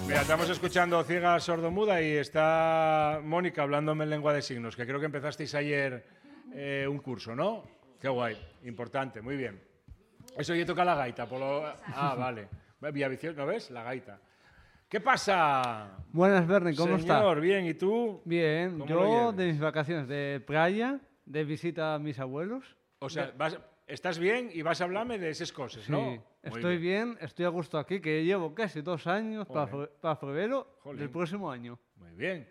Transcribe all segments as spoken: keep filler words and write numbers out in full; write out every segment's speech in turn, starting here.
Mira, estamos escuchando Ciega Sordomuda y está Mónica hablándome en lengua de signos, que creo que empezasteis ayer eh, un curso, ¿no? Qué guay, importante, muy bien. Eso ya toca la gaita. Por lo... Ah, vale. Villaviciosa, ¿no ves? La gaita. ¿Qué pasa? Buenas, Bernie, ¿cómo estás? Señor, bien, ¿y tú? Bien, ¿Cómo lo yo llevas? de mis vacaciones de playa, de visita a mis abuelos. O sea, vas, estás bien y vas a hablarme de esas cosas, Sí, ¿no? Muy estoy bien. estoy a gusto aquí, que llevo casi dos años para febrero Jolín. del próximo año. Muy bien.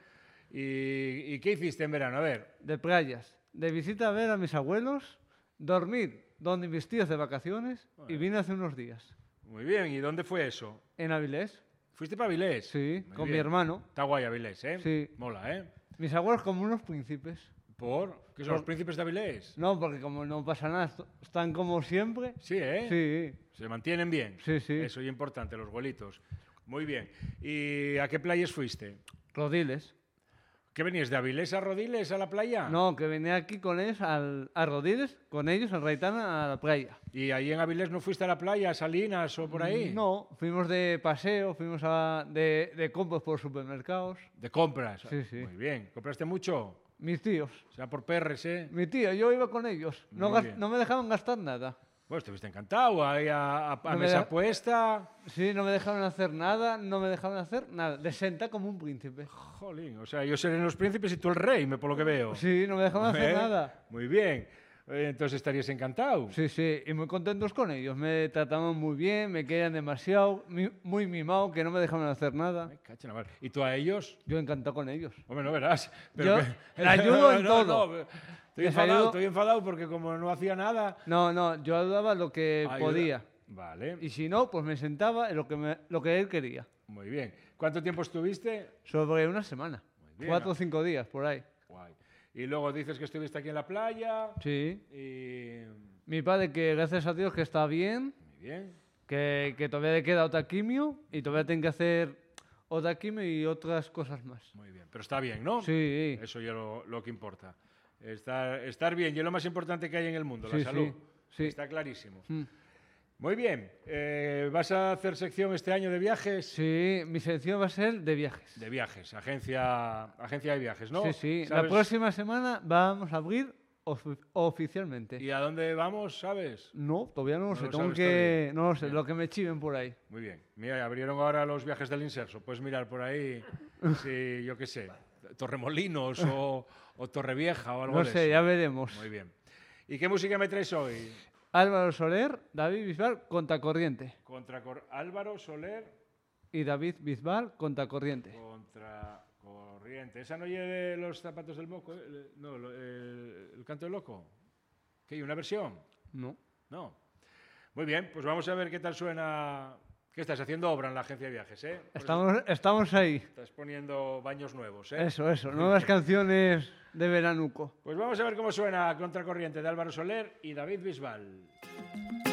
¿Y, ¿Y qué hiciste en verano? A ver. De playas, de visita a ver a mis abuelos, dormir donde mis tíos de vacaciones y vine hace unos días. Muy bien, ¿y dónde fue eso? En Avilés, ¿Fuiste para Avilés? sí, Muy con bien. mi hermano. Está guay Avilés, ¿eh? Sí. Mola, ¿eh? Mis abuelos como unos príncipes. ¿Por? ¿Qué son Por- los príncipes de Avilés? No, porque como no pasa nada, est- están como siempre. Sí, ¿eh? Sí, Se mantienen bien. Sí, sí. Eso es importante, los golitos. Muy bien. ¿Y a qué playas fuiste? Rodiles. ¿Qué venías de Avilés a Rodiles a la playa? No, que venía aquí con ellos al, a Rodiles, con ellos, al Raitana, a la playa. ¿Y ahí en Avilés no fuiste a la playa, a Salinas o por ahí? No, fuimos de paseo, fuimos a, de, de compras por supermercados. ¿De compras? Sí, sí. Muy bien. ¿Compraste mucho? Mis tíos. O sea, por perres, ¿eh? Mi tío, yo iba con ellos. No, Muy gas- bien. no me dejaban gastar nada. Bueno, estuviste encantado. Ahí a, a, a No me mesa da- puesta. Sí, no me dejaban hacer nada, no me dejaban hacer nada. De senta como un príncipe. Jolín, o sea, yo seré los príncipes y tú el rey, me- por lo que veo. Sí, no me dejaban hacer ¿Eh? nada. Muy bien. Eh, Entonces estarías encantado. Sí, sí, y muy contentos con ellos. Me trataban muy bien, me querían demasiado, mi- muy mimado, que no me dejaban hacer nada. Ay, cacha la mar. ¿Y tú a ellos? Yo encantado con ellos. Hombre, no verás. Yo le ayudo en No, todo. no, estoy Les enfadado, ayudo- estoy enfadado porque como no hacía nada... No, no, yo ayudaba lo que ayuda- podía. Vale, Y si no, pues me sentaba en lo que, me- lo que él quería. muy bien. ¿Cuánto tiempo estuviste? Sobre una semana. bien, Cuatro ah. o cinco días, por ahí. Guay. Y luego dices que estuviste aquí en la playa. Sí. Y... Mi padre, que gracias a Dios que está bien, Muy bien. que, que todavía le queda otra quimio y todavía tiene que hacer otra quimio y otras cosas más. Muy bien. Pero está bien, ¿no? Sí. Eso ya lo, lo que importa. Estar, estar bien, y es lo más importante que hay en el mundo, Sí, la salud. sí, sí. Está clarísimo. Mm. Muy bien. Eh, ¿Vas a hacer sección este año de viajes? Sí, mi selección va a ser de viajes. De viajes, agencia, agencia de viajes, ¿no? Sí, sí. La ¿Sabes? próxima semana vamos a abrir ofi- oficialmente. ¿Y a dónde vamos, sabes? No, todavía no lo No sé. lo Tengo sabes que... todavía. No lo sé, Bien. lo que me chiven por ahí. Muy bien. Mira, abrieron ahora los viajes del Inserso. Puedes mirar por ahí, si, yo qué sé, Torremolinos o, o Torrevieja o algo No de sé, eso. ya veremos. Muy bien. ¿Y qué música me traes hoy? Álvaro Soler, David Bisbal, Contracorriente. Contra Cor- Álvaro Soler Y David Bisbal, Contracorriente. contra Corriente. ¿Esa no lleve los zapatos del moco? eh? El- No, lo- el, el canto del loco. ¿Qué hay? ¿Una versión? No. No. Muy bien, pues vamos a ver qué tal suena. ¿Qué estás haciendo obra en la agencia de viajes, eh? Por eso Estamos, estamos ahí. estás poniendo baños nuevos, ¿eh? Eso, eso. Nuevas canciones de veranuco. Pues vamos a ver cómo suena Contracorriente de Álvaro Soler y David Bisbal.